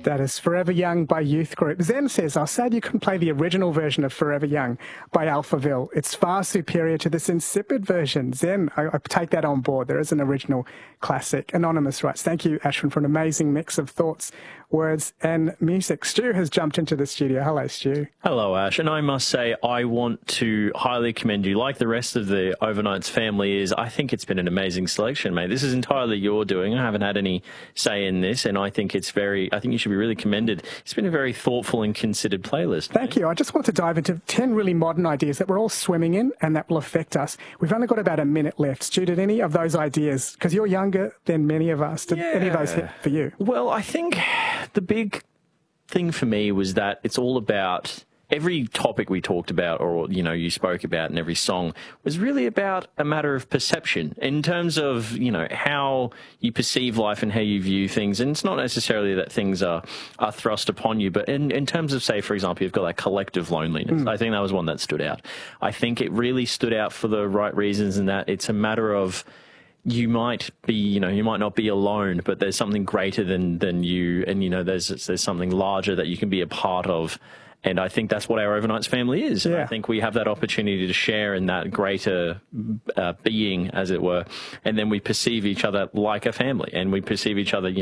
That is Forever Young by Youth Group. Zen says, "I'm sad you couldn't play the original version of Forever Young by Alphaville. It's far superior to this insipid version." Zen, I take that on board. There is an original classic. Anonymous writes, "Thank you, Ashwin, for an amazing mix of thoughts, words and music." Stu has jumped into the studio. Hello, Stu. Hello, Ash. And I must say, I want to highly commend you. Like the rest of the Overnights family is, I think it's been an amazing selection, mate. This is entirely your doing. I haven't had any say in this, and I think you should be really commended. It's been a very thoughtful and considered playlist. Thank you. I just want to dive into 10 really modern ideas that we're all swimming in and that will affect us. We've only got about a minute left. Stu, did any of those ideas, because you're younger than many of us, did any of those hit for you? Well, I think the big thing for me was that it's all about every topic we talked about, or, you spoke about in every song, was really about a matter of perception in terms of, how you perceive life and how you view things. And it's not necessarily that things are thrust upon you, but in terms of, say, for example, you've got that collective loneliness. I think that was one that stood out. I think it really stood out for the right reasons, in that it's a matter of, you might be, you might not be alone, but there's something greater than you, and, there's something larger that you can be a part of. And I think that's what our Overnights family is. Yeah. I think we have that opportunity to share in that greater being, as it were, and then we perceive each other like a family, and we perceive each other,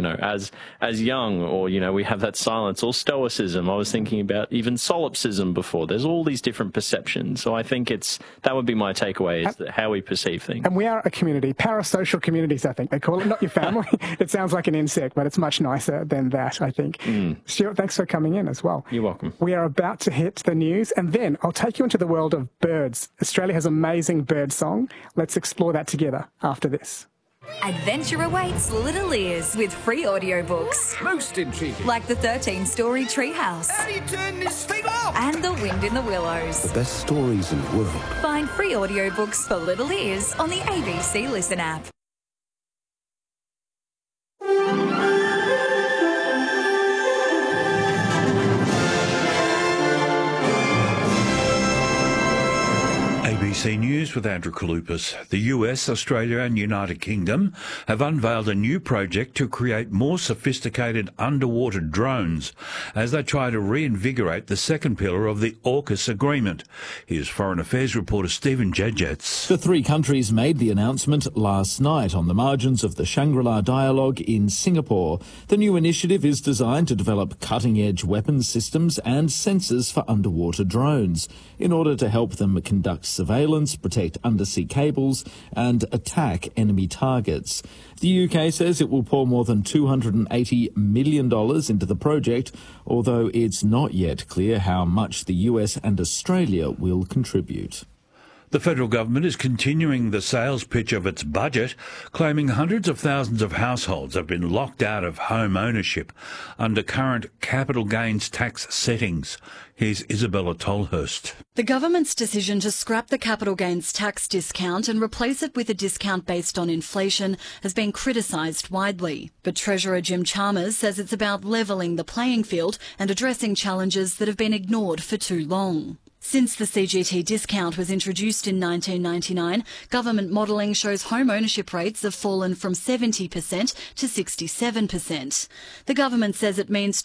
as young, or, we have that silence or stoicism. I was thinking about even solipsism before. There's all these different perceptions. So I think that would be my takeaway, is that how we perceive things. And we are a community, parasocial communities, I think they call it, not your family. It sounds like an insect, but it's much nicer than that, I think. Stuart, thanks for coming in as well. You're welcome. We are about to hit the news, and then I'll take you into the world of birds. Australia has amazing bird song. Let's explore that together after this. Adventure awaits little ears with free audiobooks. Most intriguing. Like the 13-story Treehouse. How do you turn this thing off? And The Wind in the Willows. The best stories in the world. Find free audiobooks for little ears on the ABC Listen app. ABC News with Andrew Kalupas. The US, Australia and United Kingdom have unveiled a new project to create more sophisticated underwater drones as they try to reinvigorate the second pillar of the AUKUS agreement. Here's Foreign Affairs reporter Stephen Jejets. The three countries made the announcement last night on the margins of the Shangri-La Dialogue in Singapore. The new initiative is designed to develop cutting-edge weapons systems and sensors for underwater drones in order to help them conduct surveillance, protect undersea cables and attack enemy targets. The UK says it will pour more than $280 million into the project, although it's not yet clear how much the US and Australia will contribute. The federal government is continuing the sales pitch of its budget, claiming hundreds of thousands of households have been locked out of home ownership under current capital gains tax settings. Here's Isabella Tolhurst. The government's decision to scrap the capital gains tax discount and replace it with a discount based on inflation has been criticised widely. But Treasurer Jim Chalmers says it's about levelling the playing field and addressing challenges that have been ignored for too long. Since the CGT discount was introduced in 1999, government modelling shows home ownership rates have fallen from 70% to 67%. The government says it means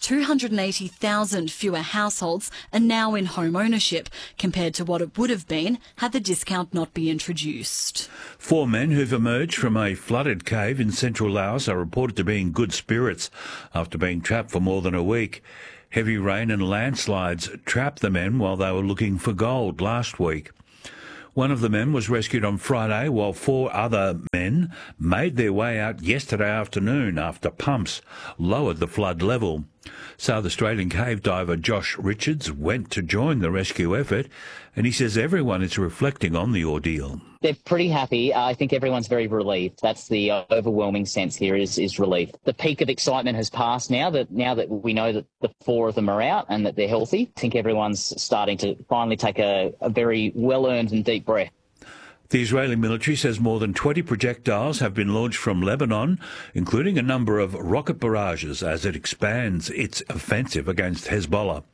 280,000 fewer households are now in home ownership compared to what it would have been had the discount not been introduced. 4 men who've emerged from a flooded cave in central Laos are reported to be in good spirits after being trapped for more than a week. Heavy rain and landslides trapped the men while they were looking for gold last week. One of the men was rescued on Friday, while 4 other men made their way out yesterday afternoon after pumps lowered the flood level. South Australian cave diver Josh Richards went to join the rescue effort, and he says everyone is reflecting on the ordeal. They're pretty happy. I think everyone's very relieved. That's the overwhelming sense here is relief. The peak of excitement has passed now that we know that the 4 of them are out and that they're healthy. I think everyone's starting to finally take a very well-earned and deep breath. The Israeli military says more than 20 projectiles have been launched from Lebanon, including a number of rocket barrages as it expands its offensive against Hezbollah.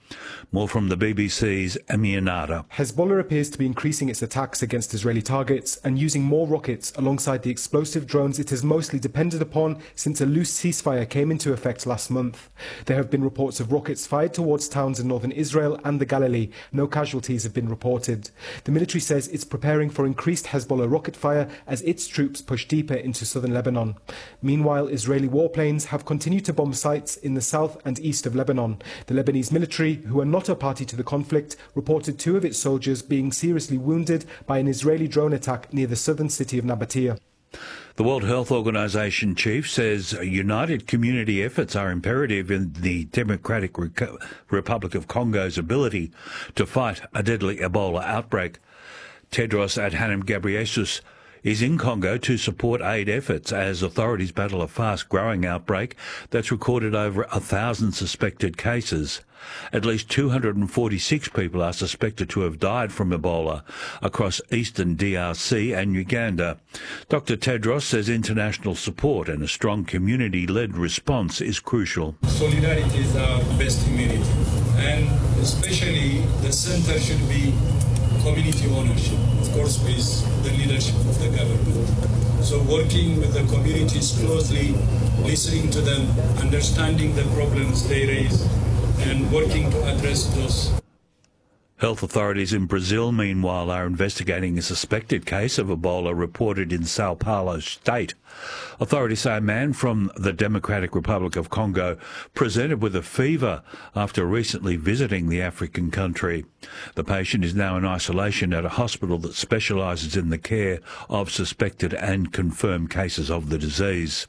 More from the BBC's Amir Nada. Hezbollah appears to be increasing its attacks against Israeli targets and using more rockets alongside the explosive drones it has mostly depended upon since a loose ceasefire came into effect last month. There have been reports of rockets fired towards towns in northern Israel and the Galilee. No casualties have been reported. The military says it's preparing for increased Hezbollah rocket fire as its troops push deeper into southern Lebanon. Meanwhile, Israeli warplanes have continued to bomb sites in the south and east of Lebanon. The Lebanese military, who are not a party to the conflict, reported 2 of its soldiers being seriously wounded by an Israeli drone attack near the southern city of Nabatea. The World Health Organization chief says united community efforts are imperative in the Democratic Republic of Congo's ability to fight a deadly Ebola outbreak. Tedros Adhanom Ghebreyesus is in Congo to support aid efforts as authorities battle a fast-growing outbreak that's recorded over 1,000 suspected cases. At least 246 people are suspected to have died from Ebola across eastern DRC and Uganda. Dr. Tedros says international support and a strong community-led response is crucial. Solidarity is our best immunity, and especially the centre should be community ownership, of course, with the leadership of the government. So working with the communities closely, listening to them, understanding the problems they raise, and working to address those. Health authorities in Brazil, meanwhile, are investigating a suspected case of Ebola reported in Sao Paulo state. Authorities say a man from the Democratic Republic of Congo presented with a fever after recently visiting the African country. The patient is now in isolation at a hospital that specialises in the care of suspected and confirmed cases of the disease.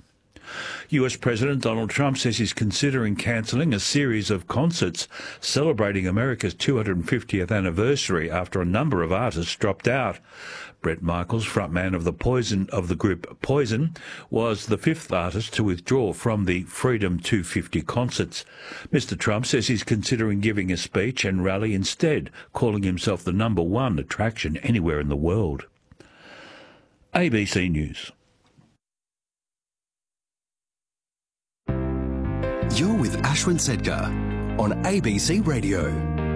US President Donald Trump says he's considering cancelling a series of concerts celebrating America's 250th anniversary after a number of artists dropped out. Bret Michaels, frontman of the group Poison, was the 5th artist to withdraw from the Freedom 250 concerts. Mr. Trump says he's considering giving a speech and rally instead, calling himself the #1 attraction anywhere in the world. ABC News. You're with Ashwin Sedgar on ABC Radio.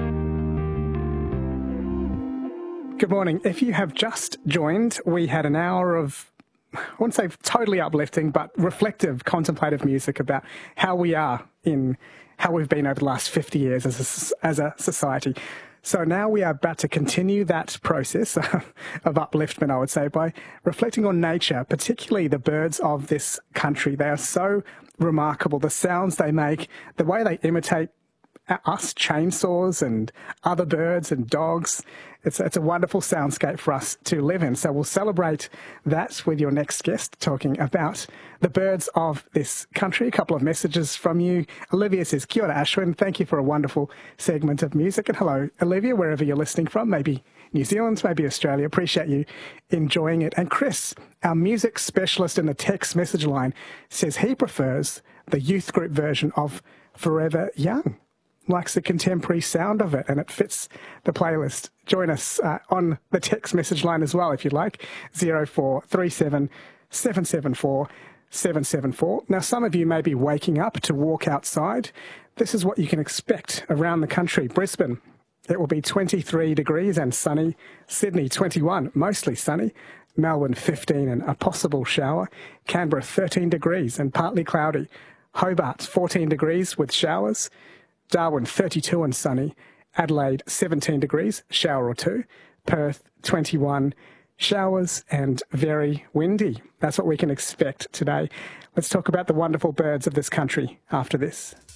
Good morning. If you have just joined, we had an hour of, I wouldn't say totally uplifting, but reflective, contemplative music about how we are in how we've been over the last 50 years as a society. So now we are about to continue that process of upliftment, I would say, by reflecting on nature, particularly the birds of this country. They are so remarkable. The sounds they make, the way they imitate us, chainsaws and other birds and dogs. It's a wonderful soundscape for us to live in. So we'll celebrate that with your next guest, talking about the birds of this country. A couple of messages from you. Olivia says, Kia ora, Ashwin. Thank you for a wonderful segment of music. And hello, Olivia, wherever you're listening from, maybe New Zealand, maybe Australia. Appreciate you enjoying it. And Chris, our music specialist in the text message line, says he prefers the youth group version of Forever Young. Likes the contemporary sound of it, and it fits the playlist. Join us on the text message line as well, if you'd like, 0437 774 774. Now, some of you may be waking up to walk outside. This is what you can expect around the country. Brisbane, it will be 23 degrees and sunny. Sydney, 21, mostly sunny. Melbourne, 15 and a possible shower. Canberra, 13 degrees and partly cloudy. Hobart, 14 degrees with showers. Darwin, 32 and sunny. Adelaide, 17 degrees, shower or two. Perth, 21, showers and very windy. That's what we can expect today. Let's talk about the wonderful birds of this country after this.